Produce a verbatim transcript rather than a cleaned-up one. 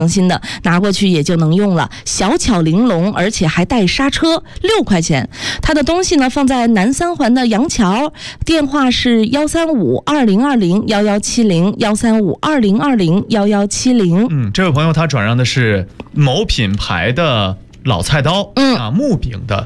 新的，拿过去也就能用了，小巧玲珑，而且还带刹车，六块钱。他的东西呢放在南三环的杨桥，电话是幺三五二零二零幺幺七零幺三五二零二零幺幺七零。 嗯，这位朋友他转让的是某品牌的老菜刀，嗯啊，木柄的。